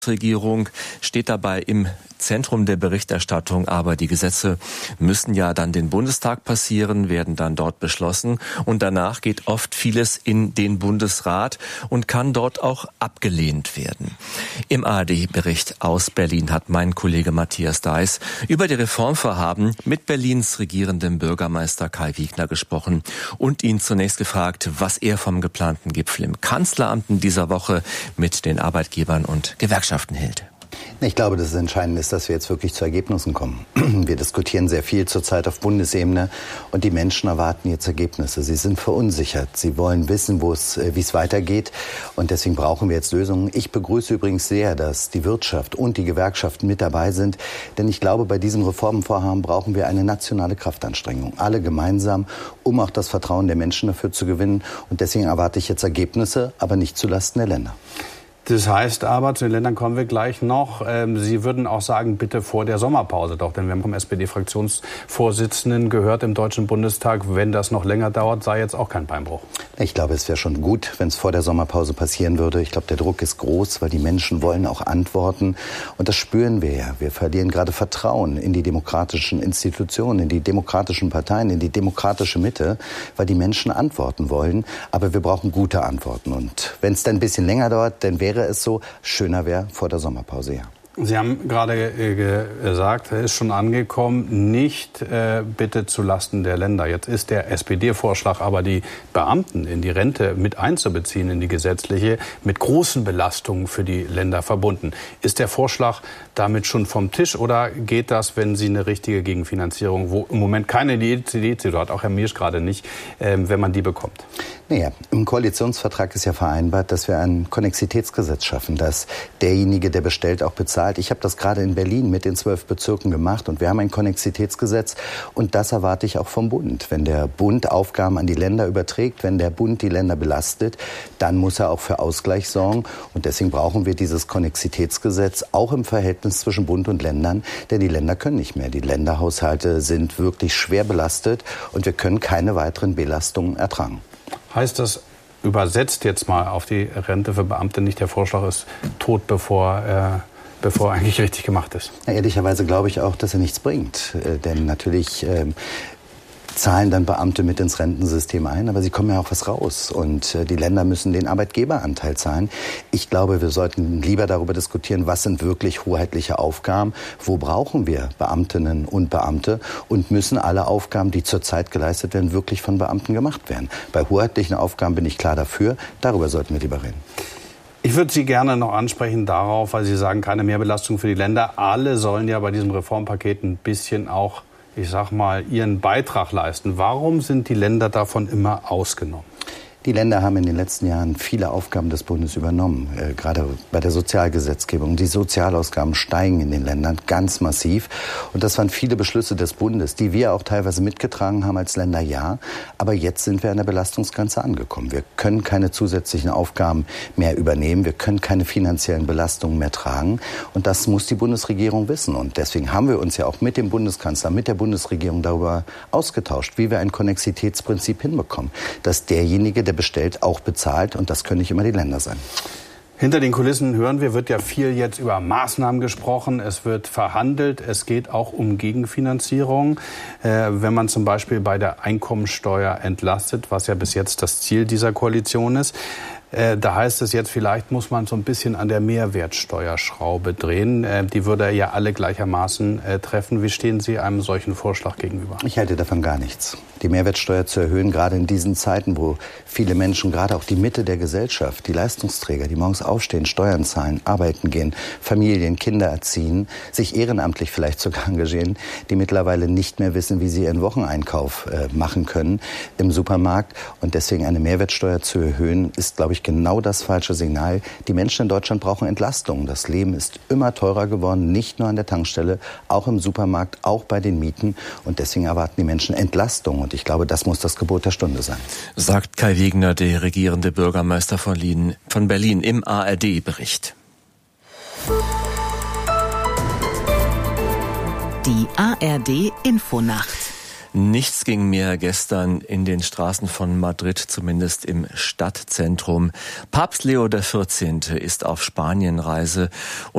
Regierung steht dabei im Zentrum der Berichterstattung, aber die Gesetze müssen ja dann den Bundestag passieren, werden dann dort beschlossen und danach geht oft vieles in den Bundesrat und kann dort auch abgelehnt werden. Im ARD-Bericht aus Berlin hat mein Kollege Matthias Deiß über die Reformvorhaben mit Berlins regierendem Bürgermeister Kai Wiegner gesprochen und ihn zunächst gefragt, was er vom geplanten Gipfel im Kanzleramt in dieser Woche mit den Arbeitgebern und Gewerkschaften hält. Ich glaube, dass es entscheidend ist, dass wir jetzt wirklich zu Ergebnissen kommen. Wir diskutieren sehr viel zurzeit auf Bundesebene und die Menschen erwarten jetzt Ergebnisse. Sie sind verunsichert. Sie wollen wissen, wie es weitergeht und deswegen brauchen wir jetzt Lösungen. Ich begrüße übrigens sehr, dass die Wirtschaft und die Gewerkschaften mit dabei sind, denn ich glaube, bei diesem Reformvorhaben brauchen wir eine nationale Kraftanstrengung. Alle gemeinsam, um auch das Vertrauen der Menschen dafür zu gewinnen und deswegen erwarte ich jetzt Ergebnisse, aber nicht zulasten der Länder. Das heißt aber, zu den Ländern kommen wir gleich noch, Sie würden auch sagen, bitte vor der Sommerpause doch. Denn wir haben vom SPD-Fraktionsvorsitzenden gehört im Deutschen Bundestag, wenn das noch länger dauert, sei jetzt auch kein Beinbruch. Ich glaube, es wäre schon gut, wenn es vor der Sommerpause passieren würde. Ich glaube, der Druck ist groß, weil die Menschen wollen auch Antworten. Und das spüren wir ja. Wir verlieren gerade Vertrauen in die demokratischen Institutionen, in die demokratischen Parteien, in die demokratische Mitte, weil die Menschen Antworten wollen. Aber wir brauchen gute Antworten. Und wenn es dann ein bisschen länger dauert, dann wäre es so, schöner wäre vor der Sommerpause, ja. Sie haben gerade gesagt, er ist schon angekommen, nicht bitte zulasten der Länder. Jetzt ist der SPD-Vorschlag aber, die Beamten in die Rente mit einzubeziehen, in die gesetzliche, mit großen Belastungen für die Länder verbunden. Ist der Vorschlag damit schon vom Tisch oder geht das, wenn Sie eine richtige Gegenfinanzierung, wo im Moment keine Idee hat, auch Herr Miersch gerade nicht, wenn man die bekommt? Naja, im Koalitionsvertrag ist ja vereinbart, dass wir ein Konnexitätsgesetz schaffen, dass derjenige, der bestellt, auch bezahlt. Ich habe das gerade in Berlin mit den 12 Bezirken gemacht und wir haben ein Konnexitätsgesetz und das erwarte ich auch vom Bund. Wenn der Bund Aufgaben an die Länder überträgt, wenn der Bund die Länder belastet, dann muss er auch für Ausgleich sorgen und deswegen brauchen wir dieses Konnexitätsgesetz auch im Verhältnis zwischen Bund und Ländern, denn die Länder können nicht mehr. Die Länderhaushalte sind wirklich schwer belastet und wir können keine weiteren Belastungen ertragen. Heißt das, übersetzt jetzt mal auf die Rente für Beamte, nicht der Vorschlag ist tot, bevor eigentlich richtig gemacht ist? Na, ehrlicherweise glaube ich auch, dass er nichts bringt. Denn natürlich zahlen dann Beamte mit ins Rentensystem ein, aber sie kommen ja auch was raus. Und die Länder müssen den Arbeitgeberanteil zahlen. Ich glaube, wir sollten lieber darüber diskutieren, was sind wirklich hoheitliche Aufgaben, wo brauchen wir Beamtinnen und Beamte und müssen alle Aufgaben, die zurzeit geleistet werden, wirklich von Beamten gemacht werden. Bei hoheitlichen Aufgaben bin ich klar dafür, darüber sollten wir lieber reden. Ich würde Sie gerne noch ansprechen darauf, weil Sie sagen, keine Mehrbelastung für die Länder. Alle sollen ja bei diesem Reformpaket ein bisschen auch, ich sag mal, ihren Beitrag leisten. Warum sind die Länder davon immer ausgenommen? Die Länder haben in den letzten Jahren viele Aufgaben des Bundes übernommen, gerade bei der Sozialgesetzgebung. Die Sozialausgaben steigen in den Ländern ganz massiv. Und das waren viele Beschlüsse des Bundes, die wir auch teilweise mitgetragen haben als Länder, ja. Aber jetzt sind wir an der Belastungsgrenze angekommen. Wir können keine zusätzlichen Aufgaben mehr übernehmen. Wir können keine finanziellen Belastungen mehr tragen. Und das muss die Bundesregierung wissen. Und deswegen haben wir uns ja auch mit dem Bundeskanzler, mit der Bundesregierung darüber ausgetauscht, wie wir ein Konnexitätsprinzip hinbekommen, dass derjenige, der bestellt, auch bezahlt und das können nicht immer die Länder sein. Hinter den Kulissen hören wir, wird ja viel jetzt über Maßnahmen gesprochen, es wird verhandelt, es geht auch um Gegenfinanzierung. Wenn man zum Beispiel bei der Einkommensteuer entlastet, was ja bis jetzt das Ziel dieser Koalition ist, da heißt es jetzt, vielleicht muss man so ein bisschen an der Mehrwertsteuerschraube drehen. Die würde ja alle gleichermaßen treffen. Wie stehen Sie einem solchen Vorschlag gegenüber? Ich halte davon gar nichts. Die Mehrwertsteuer zu erhöhen, gerade in diesen Zeiten, wo viele Menschen, gerade auch die Mitte der Gesellschaft, die Leistungsträger, die morgens aufstehen, Steuern zahlen, arbeiten gehen, Familien, Kinder erziehen, sich ehrenamtlich vielleicht sogar engagieren, die mittlerweile nicht mehr wissen, wie sie ihren Wocheneinkauf machen können im Supermarkt. Und deswegen eine Mehrwertsteuer zu erhöhen, ist, glaube ich, genau das falsche Signal. Die Menschen in Deutschland brauchen Entlastung. Das Leben ist immer teurer geworden, nicht nur an der Tankstelle, auch im Supermarkt, auch bei den Mieten. Und deswegen erwarten die Menschen Entlastung. Und ich glaube, das muss das Gebot der Stunde sein. Sagt Kai Wiegner, der regierende Bürgermeister von Berlin, im ARD-Bericht. Die ARD-Infonacht. Nichts ging mehr gestern in den Straßen von Madrid, zumindest im Stadtzentrum. Papst Leo XIV. Ist auf Spanienreise.